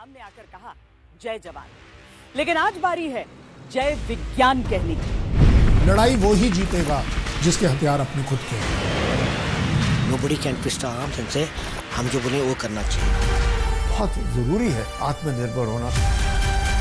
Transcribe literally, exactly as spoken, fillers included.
सामने आकर कहा जय जवान, लेकिन आज बारी है जय विज्ञान कहने की। लड़ाई वो ही जीतेगा जिसके हथियार अपने खुद के हैं। Nobody can twist our arms and से हम जो बोले वो करना चाहिए। बहुत जरूरी है आत्मनिर्भर होना।